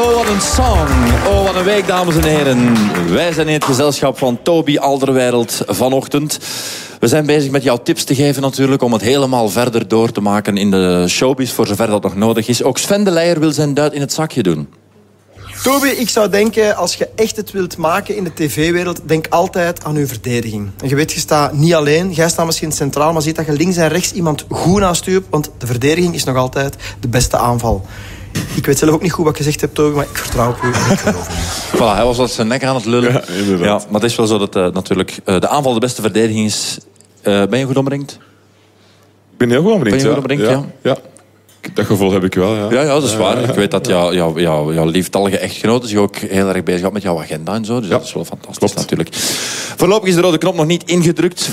Oh, wat een song. Oh, wat een week, dames en heren. Wij zijn in het gezelschap van Toby Alderweireld vanochtend. We zijn bezig met jouw tips te geven natuurlijk, om het helemaal verder door te maken in de showbiz, voor zover dat nog nodig is. Ook Sven de Leijer wil zijn duit in het zakje doen. Toby, ik zou denken, als je echt het wilt maken in de tv-wereld, denk altijd aan je verdediging. En je weet, je staat niet alleen. Jij staat misschien centraal, maar ziet dat je links en rechts iemand goed naast je hebt, want de verdediging is nog altijd de beste aanval. Ik weet zelf ook niet goed wat je gezegd hebt, Toby, maar ik vertrouw op je. Voilà, hij was wat zijn nek aan het lullen. Ja, inderdaad. Ja, maar het is wel zo dat natuurlijk de aanval de beste verdediging is. Ben je goed omringd? Ik ben heel goed omringd, ja. Dat gevoel heb ik wel, ja. Ja, dat is waar. Ik weet dat jouw lieftallige echtgenote zich ook heel erg bezig had met jouw agenda en zo. Dus dat is wel fantastisch. Klopt. Natuurlijk. Voorlopig is de rode knop nog niet ingedrukt.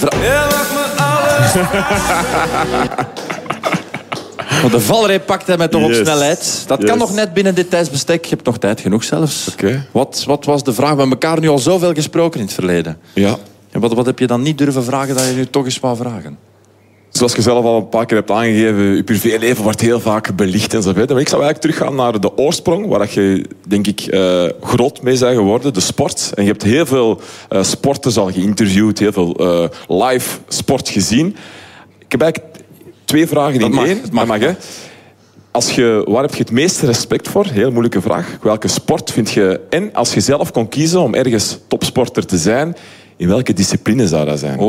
Want de valreep pakt hij met toch op snelheid. Dat kan nog net binnen dit tijdsbestek. Je hebt nog tijd genoeg zelfs. Okay. Wat was de vraag? We hebben elkaar nu al zoveel gesproken in het verleden. Ja. En wat heb je dan niet durven vragen dat je nu toch eens wou vragen? Zoals je zelf al een paar keer hebt aangegeven, je privéleven wordt heel vaak belicht en zo verder. Maar ik zou eigenlijk teruggaan naar de oorsprong, waar je, denk ik, groot mee bent geworden, de sport. En je hebt heel veel sporters al geïnterviewd, heel veel live sport gezien. Ik heb eigenlijk 2 vragen in één. Dat mag, hè. Waar heb je het meeste respect voor? Heel moeilijke vraag. Welke sport vind je... En als je zelf kon kiezen om ergens topsporter te zijn, in welke discipline zou dat zijn?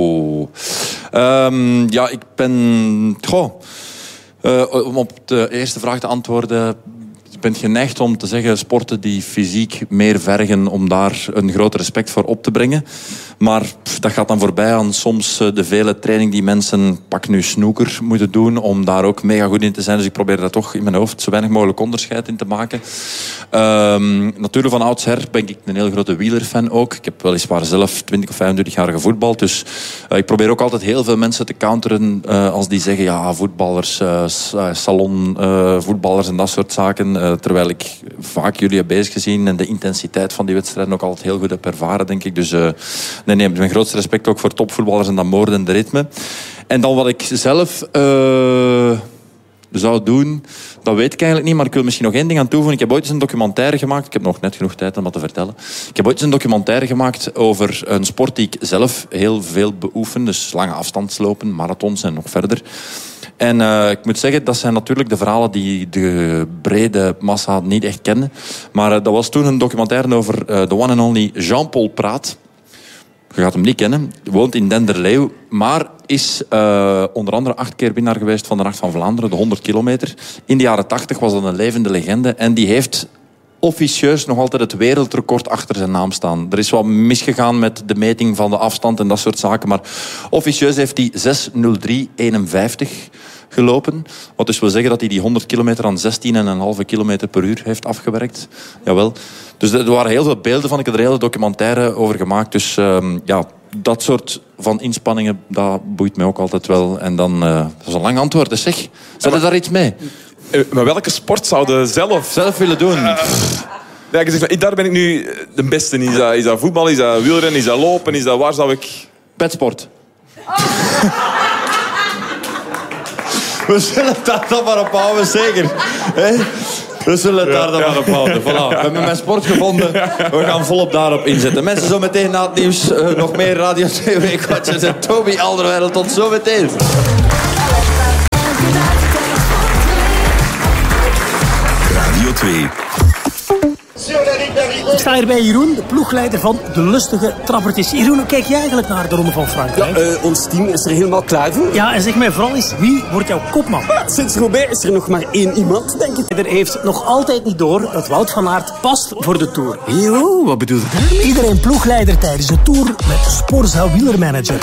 Ik ben... om op de eerste vraag te antwoorden... Ik ben geneigd om te zeggen sporten die fysiek meer vergen om daar een groot respect voor op te brengen. Maar dat gaat dan voorbij aan soms de vele training die mensen, pak nu snooker, moeten doen om daar ook mega goed in te zijn. Dus ik probeer daar toch in mijn hoofd zo weinig mogelijk onderscheid in te maken. Natuurlijk van oudsher ben ik een heel grote wielerfan ook. Ik heb weliswaar zelf 20 of 25 jaar gevoetbald. Dus ik probeer ook altijd heel veel mensen te counteren als die zeggen ja, voetballers, salonvoetballers en dat soort zaken. Terwijl ik vaak jullie heb bezig gezien en de intensiteit van die wedstrijden ook altijd heel goed heb ervaren, denk ik. Dus nee, mijn grootste respect ook voor topvoetballers en dat moordende ritme. En dan wat ik zelf zou doen, dat weet ik eigenlijk niet, maar ik wil misschien nog één ding aan toevoegen. Ik heb ooit eens een documentaire gemaakt. Ik heb nog net genoeg tijd om dat te vertellen. Ik heb ooit eens een documentaire gemaakt over een sport die ik zelf heel veel beoefen. Dus lange afstandslopen, marathons en nog verder. En ik moet zeggen, dat zijn natuurlijk de verhalen die de brede massa niet echt kennen. Maar dat was toen een documentaire over de one and only Jean-Paul Praat. Je gaat hem niet kennen. Woont in Denderleeuw. Maar is onder andere 8 keer winnaar geweest van de Nacht van Vlaanderen. De 100 kilometer. In de jaren 80 was dat een levende legende. En die heeft officieus nog altijd het wereldrecord achter zijn naam staan. Er is wat misgegaan met de meting van de afstand en dat soort zaken. Maar officieus heeft hij 6:03:51 gelopen. Wat dus wil zeggen dat hij die 100 kilometer aan 16,5 kilometer per uur heeft afgewerkt. Jawel. Dus er waren heel veel beelden van. Ik heb er een hele documentaire over gemaakt. Dus dat soort van inspanningen, dat boeit mij ook altijd wel. En dan, dat is een lang antwoord. Dus zeg, zet er daar iets mee? Maar welke sport zouden zelf willen doen? Ja, ik zeg, daar ben ik nu de beste in. Is dat voetbal, is dat wielrennen, is dat lopen, is dat waar zou ik... Petsport. We zullen het daar dan maar op houden, zeker. We zullen het daar dan maar op houden. Voilà. We hebben mijn sport gevonden. We gaan volop daarop inzetten. Mensen, zo meteen na het nieuws nog meer Radio 2 Weekwatchers en Toby Alderweireld. Tot zo meteen. Radio 2. Ik sta hier bij Jeroen, de ploegleider van de lustige trappertjes. Jeroen, hoe kijk jij eigenlijk naar de Ronde van Frankrijk? Ja, ons team is er helemaal klaar voor. Ja, en zeg mij vooral eens, wie wordt jouw kopman? Sinds Roubaix is er nog maar 1 iemand, denk ik. Er heeft nog altijd niet door dat Wout van Aert past voor de Tour. Jo, wat bedoel je daarmee? Iedereen ploegleider tijdens de Tour met Sporza wielermanager.